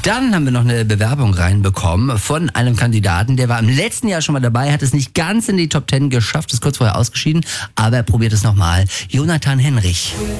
Dann haben wir noch eine Bewerbung reinbekommen von einem Kandidaten, der war im letzten Jahr schon mal dabei, hat es nicht ganz in die Top 10 geschafft, ist kurz vorher ausgeschieden, aber er probiert es nochmal. Jonathan Henrich.